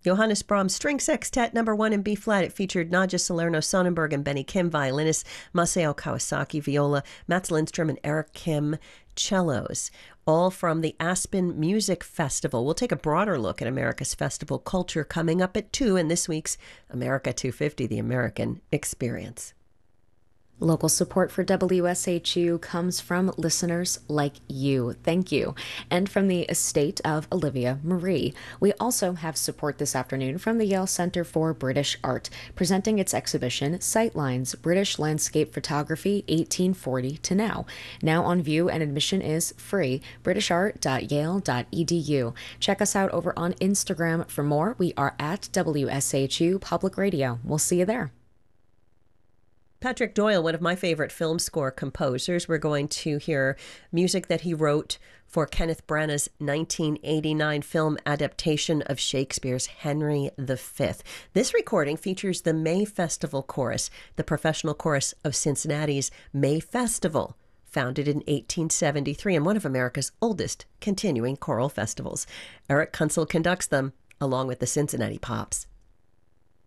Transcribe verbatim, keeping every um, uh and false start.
Johannes Brahms String Sextet number one in B flat. It featured Nadja Salerno Sonnenberg and Benny Kim violinists, Masao Kawasaki viola, Mats Lindstrom and Eric Kim cellos, all from the Aspen Music Festival. We'll take a broader look at America's festival culture coming up at two in this week's America two fifty, The American Experience. Local support for W S H U comes from listeners like you. Thank you. And from the estate of Olivia Marie. We also have support this afternoon from the Yale Center for British Art, presenting its exhibition, Sightlines, British Landscape Photography eighteen forty to Now. Now on view, and admission is free. british art dot yale dot e d u. Check us out over on Instagram for more. We are at W S H U Public Radio. We'll see you there. Patrick Doyle, one of my favorite film score composers. We're going to hear music that he wrote for Kenneth Branagh's nineteen eighty-nine film adaptation of Shakespeare's Henry the Fifth. This recording features the May Festival Chorus, the professional chorus of Cincinnati's May Festival, founded in eighteen seventy-three and one of America's oldest continuing choral festivals. Eric Kunsel conducts them, along with the Cincinnati Pops.